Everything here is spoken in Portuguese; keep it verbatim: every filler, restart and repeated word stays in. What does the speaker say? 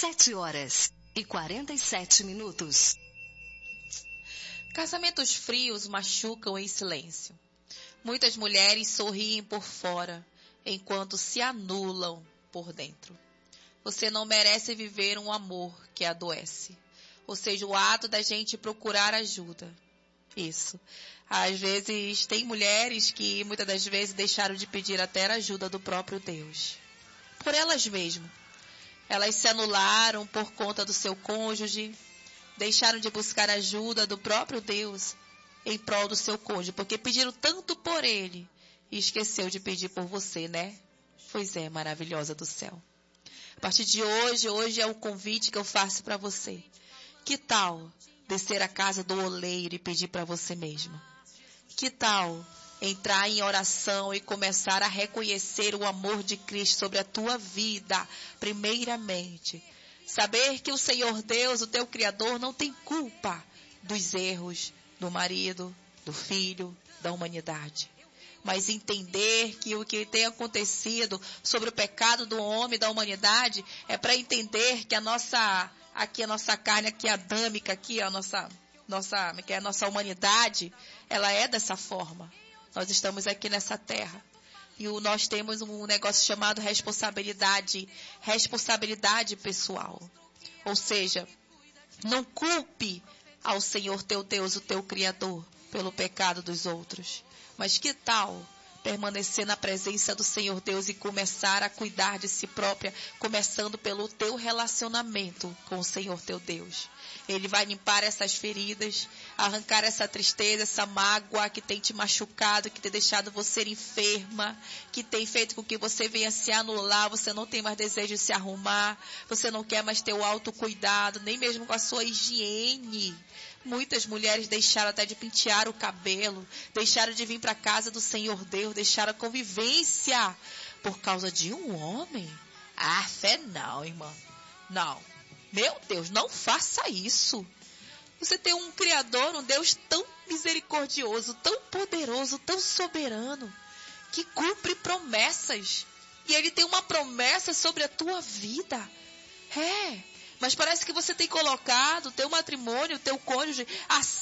Sete horas e quarenta e sete minutos. Casamentos frios machucam em silêncio. Muitas mulheres sorriem por fora, enquanto se anulam por dentro. Você não merece viver um amor que adoece. Ou seja, o ato da gente procurar ajuda. Isso. Às vezes, tem mulheres que muitas das vezes deixaram de pedir até a ajuda do próprio Deus. Por elas mesmas. Elas se anularam por conta do seu cônjuge, deixaram de buscar ajuda do próprio Deus em prol do seu cônjuge, porque pediram tanto por ele e esqueceu de pedir por você, né? Pois é, maravilhosa do céu. A partir de hoje, hoje é o convite que eu faço para você. Que tal descer à casa do oleiro e pedir para você mesma? Que tal entrar em oração e começar a reconhecer o amor de Cristo sobre a tua vida, primeiramente? Saber que o Senhor Deus, o teu Criador, não tem culpa dos erros do marido, do filho, da humanidade. Mas entender que o que tem acontecido sobre o pecado do homem e da humanidade é para entender que a nossa, aqui a nossa carne, aqui a adâmica, aqui a nossa, nossa, que é a nossa humanidade, ela é dessa forma. Nós estamos aqui nessa terra. E o, nós temos um negócio chamado responsabilidade, responsabilidade pessoal. Ou seja, não culpe ao Senhor teu Deus, o teu Criador, pelo pecado dos outros. Mas que tal permanecer na presença do Senhor Deus e começar a cuidar de si própria, começando pelo teu relacionamento com o Senhor teu Deus? Ele vai limpar essas feridas, arrancar essa tristeza, essa mágoa que tem te machucado, que tem deixado você enferma, que tem feito com que você venha se anular, você não tem mais desejo de se arrumar, você não quer mais ter o autocuidado, nem mesmo com a sua higiene. Muitas mulheres deixaram até de pentear o cabelo, deixaram de vir para a casa do Senhor Deus, deixaram a convivência por causa de um homem. Ah, fé não, irmã. Não. Meu Deus, não faça isso. Você tem um Criador, um Deus tão misericordioso, tão poderoso, tão soberano, que cumpre promessas. E Ele tem uma promessa sobre a tua vida. É, mas parece que você tem colocado o teu matrimônio, o teu cônjuge, acima